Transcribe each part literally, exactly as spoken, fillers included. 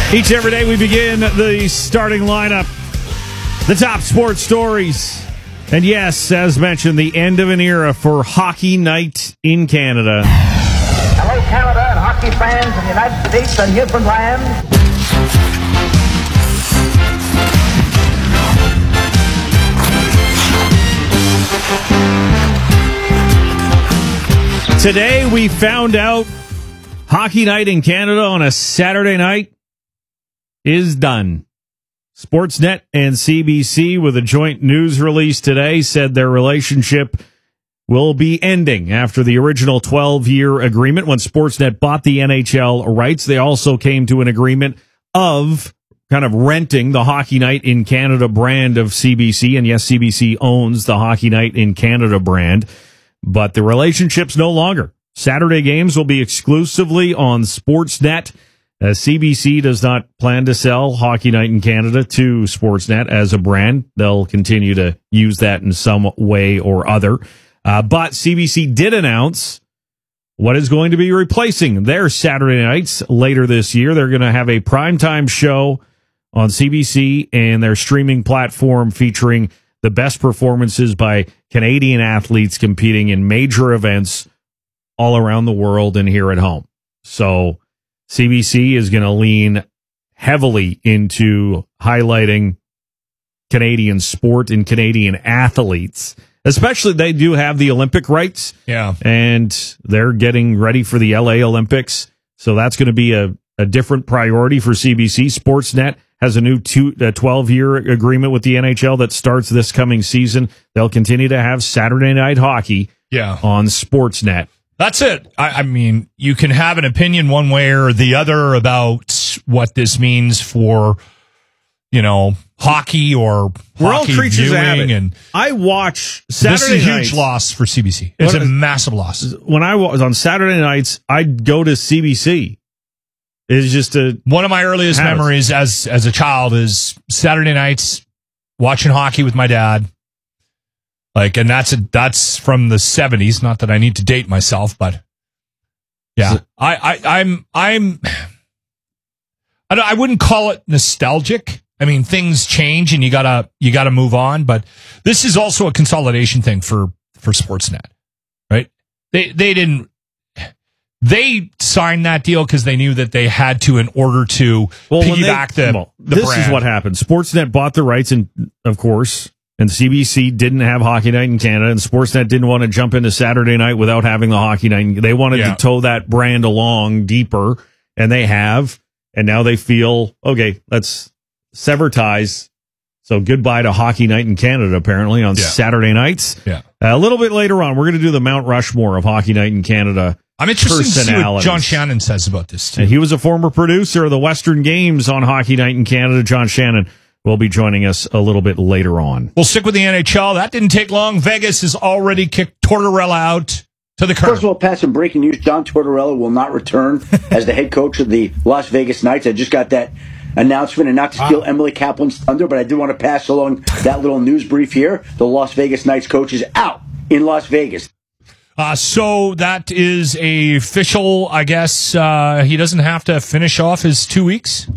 Each and every day we begin the starting lineup, the top sports stories. And yes, as mentioned, the end of an era for Hockey Night in Canada. Hello, Canada and hockey fans in the United States and Newfoundland. Today we found out Hockey Night in Canada on a Saturday night is done. Sportsnet and C B C, with a joint news release today, said their relationship will be ending after the original twelve-year agreement. When Sportsnet bought the N H L rights, they also came to an agreement of kind of renting the Hockey Night in Canada brand of C B C. And yes, C B C owns the Hockey Night in Canada brand, but the relationship's no longer. Saturday games will be exclusively on Sportsnet. Uh, C B C does not plan to sell Hockey Night in Canada to Sportsnet as a brand. They'll continue to use that in some way or other. Uh, but C B C did announce what is going to be replacing their Saturday nights later this year. They're going to have a primetime show on C B C and their streaming platform featuring the best performances by Canadian athletes competing in major events all around the world and here at home. So C B C is going to lean heavily into highlighting Canadian sport and Canadian athletes. Especially, they do have the Olympic rights. Yeah. And they're getting ready for the L A Olympics. So that's going to be a, a different priority for C B C. Sportsnet has a new two, a twelve-year agreement with the N H L that starts this coming season. They'll continue to have Saturday night hockey yeah. on Sportsnet. That's it. I, I mean, you can have an opinion one way or the other about what this means for, you know, hockey or We're hockey all creatures viewing. of habit. And I watch Saturday This is a nights. huge loss for C B C. It's What a is- massive loss. When I was on Saturday nights, I'd go to C B C. It's just a One of my earliest habits. memories as as a child is Saturday nights watching hockey with my dad. Like, and that's a, that's from the seventies. Not that I need to date myself, but yeah, So- I, I I'm I'm I, don't, I wouldn't call it nostalgic. I mean, things change and you gotta you gotta move on. But this is also a consolidation thing for for Sportsnet, right? They they didn't. They signed that deal because they knew that they had to in order to Well, when piggyback they- the, well, the this brand. is what happened. Sportsnet bought the rights, and of course, and C B C didn't have Hockey Night in Canada, and Sportsnet didn't want to jump into Saturday night without having the Hockey Night. They wanted Yeah. to tow that brand along deeper, and they have. And now they feel, okay, let's sever ties. So goodbye to Hockey Night in Canada, apparently, on Yeah. Saturday nights. Yeah. Uh, a little bit later on, we're going to do the Mount Rushmore of Hockey Night in Canada. I'm interested to see what personalities. John Shannon says about this too. And he was a former producer of the Western Games on Hockey Night in Canada. John Shannon will be joining us a little bit later on. We'll stick with the N H L. That didn't take long. Vegas has already kicked Tortorella out to the curb. First of all, Pat, some breaking news. John Tortorella will not return as the head coach of the Las Vegas Knights. I just got that announcement, and not to steal Emily Kaplan's thunder, but I did want to pass along that little news brief here. The Las Vegas Knights coach is out in Las Vegas. Uh, so that is a official, I guess. Uh, he doesn't have to finish off his two weeks.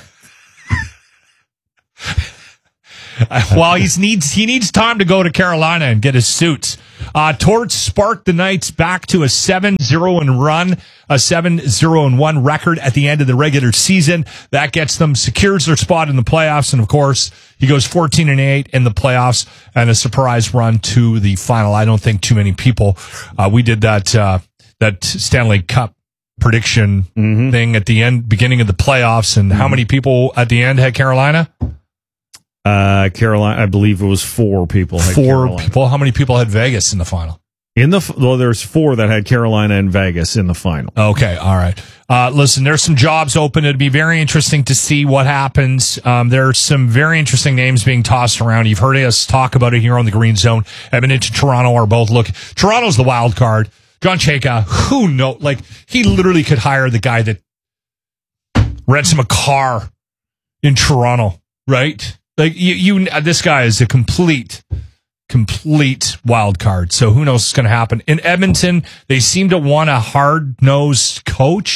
Uh, well, he needs he needs time to go to Carolina and get his suits. Uh, Torts sparked the Knights back to a seven zero and run, a seven zero and one record at the end of the regular season. That gets them, secures their spot in the playoffs, and of course, he goes fourteen and eight in the playoffs and a surprise run to the final. I don't think too many people. Uh, we did that uh, that Stanley Cup prediction Mm-hmm. thing at the end, beginning of the playoffs, and how many people at the end had Carolina? Uh, Carolina, I believe it was four people. Had Four Carolina. people. How many people had Vegas in the final? In the, well, there's four that had Carolina and Vegas in the final. Okay, all right. Uh, listen, there's some jobs open. It'd be very interesting to see what happens. Um, there's some very interesting names being tossed around. You've heard us talk about it here on the Green Zone. Edmonton and Toronto are both looking. Toronto's the wild card. John Chayka, who knows? Like, he literally could hire the guy that rents him a car in Toronto, right? Like, you, you this guy is a complete, complete wild card. So who knows what's going to happen. In Edmonton, they seem to want a hard-nosed coach.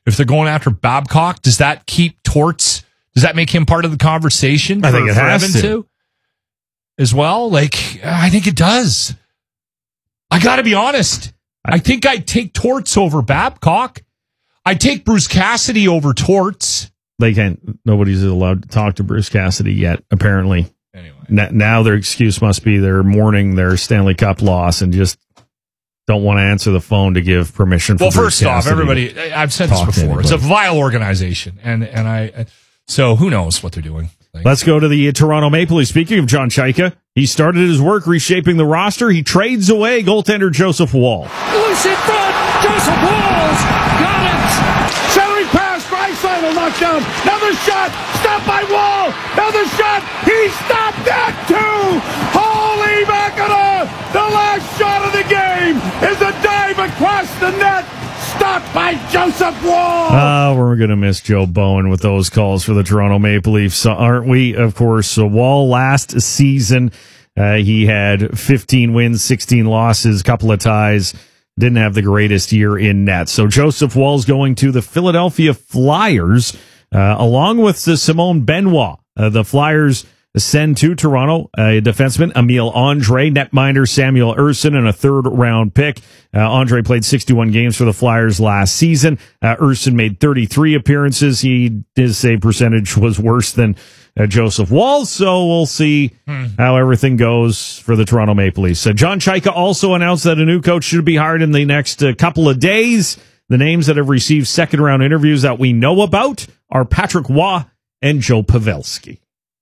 If they're going after Babcock, does that keep Torts? Does that make him part of the conversation? I for, think it for has Evan to. too, as well. Like, I think it does. I got to be honest. I think I'd take Torts over Babcock. I'd take Bruce Cassidy over Torts. They can't. Nobody's allowed to talk to Bruce Cassidy yet, apparently. Anyway. N- now their excuse must be they're mourning their Stanley Cup loss and just don't want to answer the phone to give permission for Well, Bruce first off, Cassidy everybody, to I've said this talk to before. It's a anybody. vile organization. And, and I, so who knows what they're doing. Like, Let's go to the Toronto Maple Leafs. Speaking of John Chaika, he started his work reshaping the roster. He trades away goaltender Joseph Woll. Loose in front. Joseph Walls got it. Centering pass. Draisaitl knocked down. Another shot. Stopped by Wall. Another shot. He stopped that too. Holy mackerel. The last shot of the game is a dive across the net. Stopped by Joseph Wall. Oh, we're going to miss Joe Bowen with those calls for the Toronto Maple Leafs, aren't we? Of course, so Wall last season, uh, he had fifteen wins, sixteen losses, couple of ties. Didn't have the greatest year in net. So Joseph Wall's going to the Philadelphia Flyers, uh, along with uh, Simone Benoit. Uh, the Flyers send to Toronto a defenseman, Emile Andre, netminder Samuel Urson, and a third-round pick. Uh, Andre played sixty-one games for the Flyers last season. Uh, Urson made thirty-three appearances. He, his save percentage was worse than uh, Joseph Wall, so we'll see hmm. how everything goes for the Toronto Maple Leafs. Uh, John Chaika also announced that a new coach should be hired in the next uh, couple of days. The names that have received second-round interviews that we know about are Patrick Waugh and Joe Pavelski.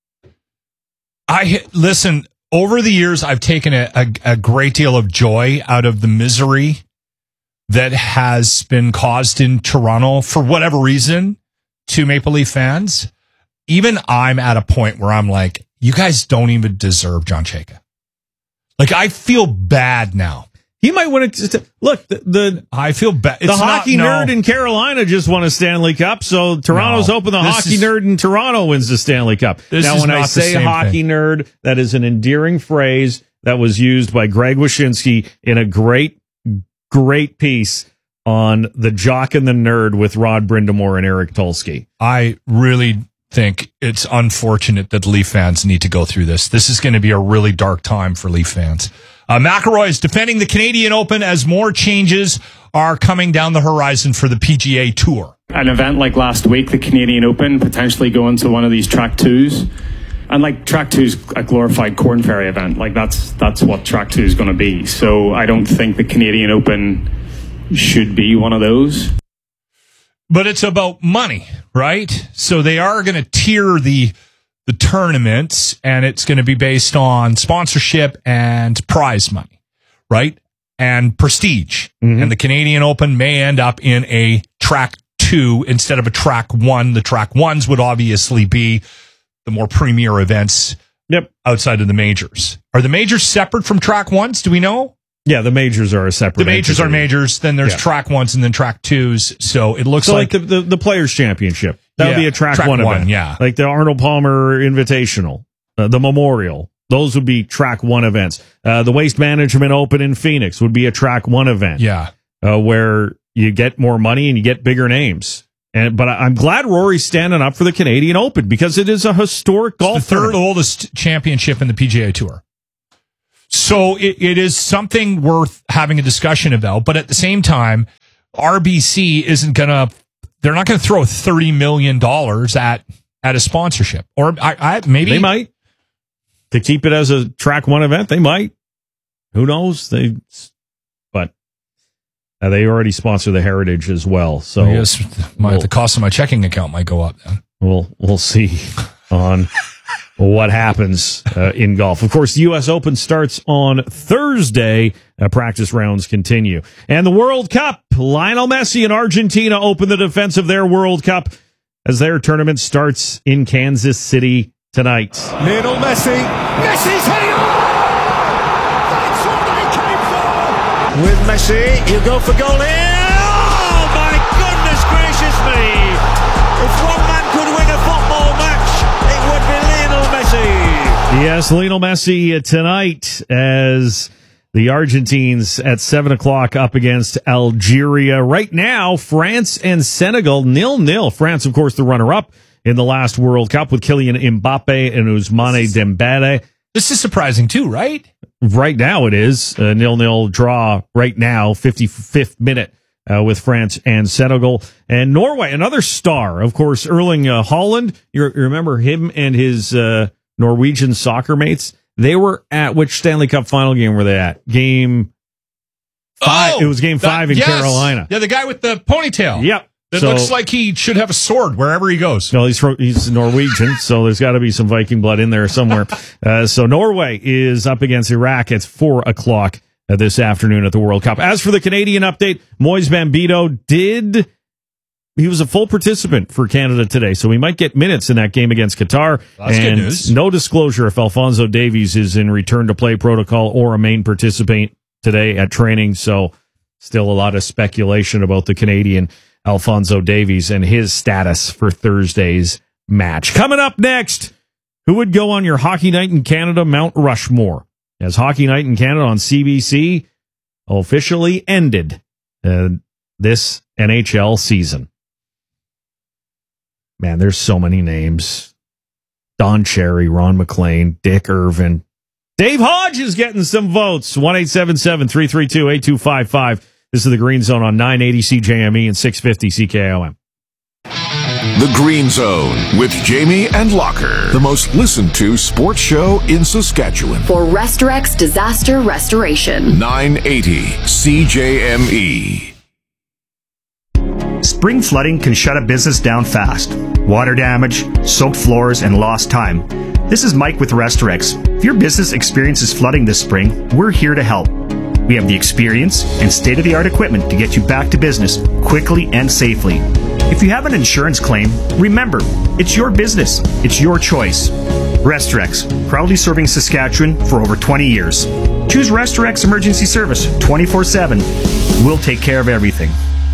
I listen, over the years, I've taken a, a, a great deal of joy out of the misery that has been caused in Toronto for whatever reason to Maple Leaf fans. Even I'm at a point where I'm like, you guys don't even deserve John Chaika. Like, I feel bad now. He might win it. Look, the, the I feel bad. The hockey not, nerd no. in Carolina just won a Stanley Cup, so Toronto's no, hoping the hockey is, nerd in Toronto wins the Stanley Cup. Now, when I say hockey thing. nerd, that is an endearing phrase that was used by Greg Wyshynski in a great, great piece on The Jock and the Nerd with Rod Brindamore and Eric Tulsky. I really think it's unfortunate that Leaf fans need to go through this. This is going to be a really dark time for Leaf fans. Uh, McIlroy is defending the Canadian Open as more changes are coming down the horizon for the P G A Tour. An event like last week, the Canadian Open, potentially going to one of these track twos. And like track two is a glorified Corn Ferry event. Like that's that's what track two is going to be. So I don't think the Canadian Open should be one of those. But it's about money, right? So they are going to tier the the tournaments, and it's going to be based on sponsorship and prize money, right? And prestige. Mm-hmm. And the Canadian Open may end up in a track two instead of a track one. The track ones would obviously be the more premier events yep. outside of the majors. Are the majors separate from track ones? Do we know? Yeah, the majors are a separate. The majors entity. are majors. Then there's yeah. track ones and then track twos. So it looks so like, like the, the the Players Championship. That would yeah, be a track, track one, one event. Yeah, like the Arnold Palmer Invitational, uh, the Memorial. Those would be track one events. Uh, the Waste Management Open in Phoenix would be a track one event. Yeah, uh, where you get more money and you get bigger names. And but I, I'm glad Rory's standing up for the Canadian Open because it is a historic golf. It's the third tournament. oldest championship in the P G A Tour. So it, it is something worth having a discussion about. But at the same time, R B C isn't going to, they're not going to throw thirty million dollars at, at a sponsorship. Or I, I maybe. They might. To keep it as a track one event, they might. Who knows? They, but uh, they already sponsor the Heritage as well. So I guess my, we'll, the cost of my checking account might go up then. We'll, we'll see on what happens uh, in golf. Of course, the U S Open starts on Thursday. Uh, practice rounds continue. And the World Cup, Lionel Messi and Argentina open the defense of their World Cup as their tournament starts in Kansas City tonight. Lionel Messi. Messi's heading on! That's what they came for! With Messi, he'll go for goal here. Oh, my goodness gracious me! If one man could win a football match, it would be Lionel Messi. Yes, Lionel Messi tonight as The Argentines at seven o'clock up against Algeria. Right now, France and Senegal nil-nil. France, of course, the runner-up in the last World Cup with Kylian Mbappe and Ousmane Dembele. This is surprising too, right? Right now it is a nil-nil draw right now, fifty-fifth minute uh, with France and Senegal. And Norway, another star, of course, Erling uh, Haaland. You, you remember him and his uh, Norwegian soccer mates? They were at which Stanley Cup final game were they at? Game five. Oh, it was game five that, in yes. Carolina. Yeah, the guy with the ponytail. Yep. It so, looks like he should have a sword wherever he goes. Well, he's he's Norwegian, so there's got to be some Viking blood in there somewhere. uh, so Norway is up against Iraq at four o'clock uh, this afternoon at the World Cup. As for the Canadian update, Moise Bambito did... He was a full participant for Canada today, so we might get minutes in that game against Qatar. That's and good news. No disclosure if Alphonso Davies is in return-to-play protocol or a main participant today at training, so still a lot of speculation about the Canadian Alphonso Davies and his status for Thursday's match. Coming up next, who would go on your Hockey Night in Canada Mount Rushmore? As Hockey Night in Canada on C B C officially ended uh, this N H L season. Man, there's so many names. Don Cherry, Ron McLean, Dick Irvin. Dave Hodge is getting some votes. one eight seven seven, three three two, eight two five five. This is the Green Zone on nine eighty C J M E and six fifty C K O M. The Green Zone with Jamie and Locker, the most listened to sports show in Saskatchewan. For Restorex Disaster Restoration. nine eighty C J M E. Spring flooding can shut a business down fast. Water damage, soaked floors, and lost time. This is Mike with Restorex. If your business experiences flooding this spring, we're here to help. We have the experience and state-of-the-art equipment to get you back to business quickly and safely. If you have an insurance claim, remember, it's your business. It's your choice. Restorex, proudly serving Saskatchewan for over twenty years. Choose Restorex Emergency Service twenty-four seven. We'll take care of everything.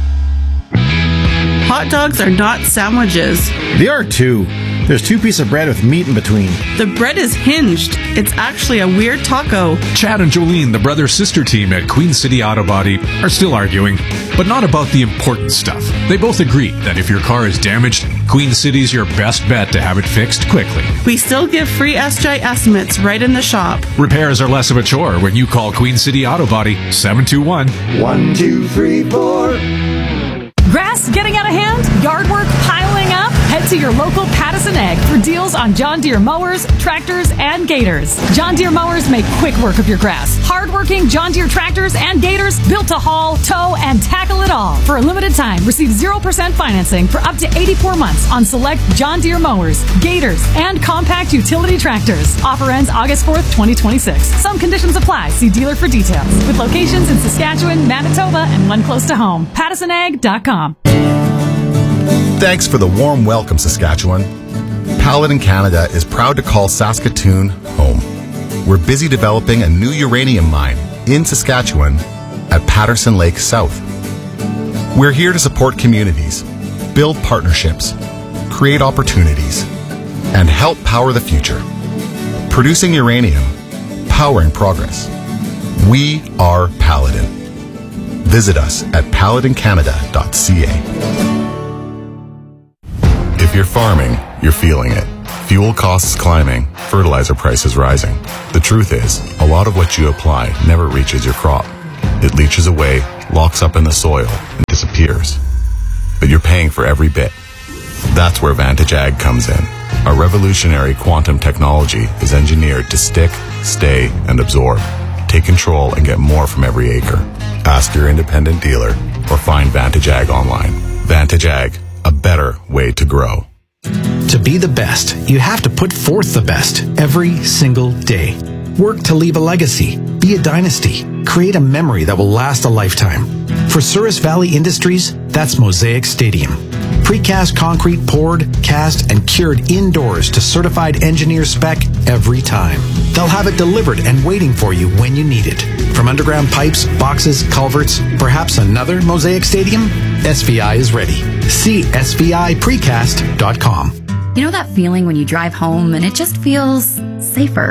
Hot dogs are not sandwiches. They are too. There's two pieces of bread with meat in between. The bread is hinged. It's actually a weird taco. Chad and Jolene, the brother-sister team at Queen City Auto Body, are still arguing, but not about the important stuff. They both agree that if your car is damaged, Queen City's your best bet to have it fixed quickly. We still give free S J estimates right in the shop. Repairs are less of a chore when you call Queen City Auto Body seven two one, one two three four. Grass getting out of hand? Yard work piling up? Head to your local Pattison Ag for deals on John Deere mowers, tractors, and gators. John Deere mowers make quick work of your grass. Hard-working John Deere tractors and gators built to haul, tow, and tackle it all. For a limited time, receive zero percent financing for up to eighty-four months on select John Deere mowers, gators, and compact utility tractors. Offer ends August fourth, twenty twenty-six. Some conditions apply. See dealer for details. With locations in Saskatchewan, Manitoba, and one close to home. Pattison Ag dot com. Thanks for the warm welcome, Saskatchewan. Paladin Canada is proud to call Saskatoon home. We're busy developing a new uranium mine in Saskatchewan at Patterson Lake South. We're here to support communities, build partnerships, create opportunities, and help power the future. Producing uranium, powering progress. We are Paladin. Visit us at paladin canada dot c a. If you're farming, you're feeling it. Fuel costs climbing, fertilizer prices rising. The truth is, a lot of what you apply never reaches your crop. It leaches away, locks up in the soil, and disappears. But you're paying for every bit. That's where Vantage Ag comes in. Our revolutionary quantum technology is engineered to stick, stay, and absorb. Take control and get more from every acre. Ask your independent dealer or find Vantage Ag online. Vantage Ag, a better way to grow. To be the best, you have to put forth the best every single day. Work to leave a legacy, be a dynasty, create a memory that will last a lifetime. For Souris Valley Industries, that's Mosaic Stadium. Precast concrete poured, cast, and cured indoors to certified engineer spec every time. They'll have it delivered and waiting for you when you need it. From underground pipes, boxes, culverts, perhaps another Mosaic Stadium? S V I is ready. See S V I precast dot com. You know that feeling when you drive home and it just feels safer?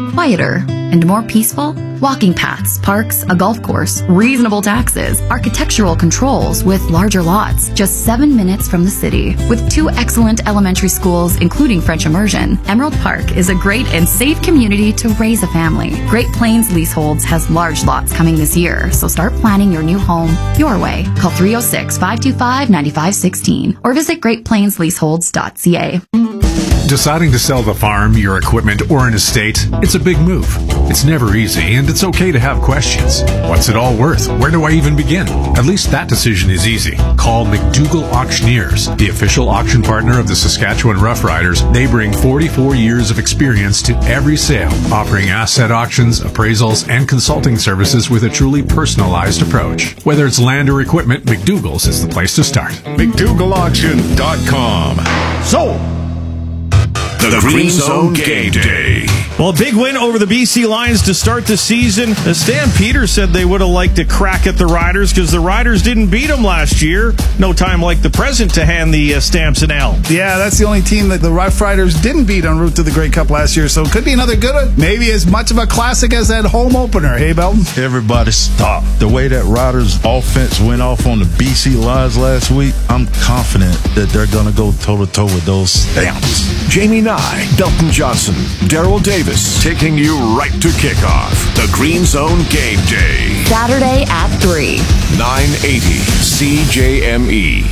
Quieter and more peaceful? Walking paths, parks, a golf course, reasonable taxes, architectural controls with larger lots, just seven minutes from the city. With two excellent elementary schools, including French immersion, Emerald Park is a great and safe community to raise a family. Great Plains Leaseholds has large lots coming this year, so start planning your new home your way. Call three oh six, five two five, nine five one six or visit great plains leaseholds dot c a. Deciding to sell the farm, your equipment, or an estate, it's a big move. It's never easy, and it's okay to have questions. What's it all worth? Where do I even begin? At least that decision is easy. Call McDougall Auctioneers, the official auction partner of the Saskatchewan Roughriders. They bring forty-four years of experience to every sale, offering asset auctions, appraisals, and consulting services with a truly personalized approach. Whether it's land or equipment, McDougall's is the place to start. McDougall Auction dot com. So, The Green Zone Game Day. Well, a big win over the B C Lions to start the season. The Stampeders said they would have liked to crack at the Riders because the Riders didn't beat them last year. No time like the present to hand the uh, Stamps an L. Yeah, that's the only team that the Rough Riders didn't beat en route to the Grey Cup last year, so it could be another good one. Maybe as much of a classic as that home opener. Hey, Belton? Everybody stop. The way that Riders offense went off on the B C Lions last week, I'm confident that they're going to go toe-to-toe with those Stamps. Jamie Nye, Belton Johnson, Daryl Davis, taking you right to kickoff. The Green Zone Game Day. Saturday at three. nine eighty C J M E.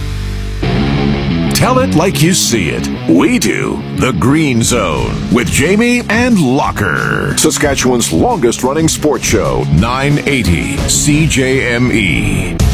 Tell it like you see it. We do. The Green Zone with Jamie and Locker. Saskatchewan's longest running sports show. nine eighty C J M E.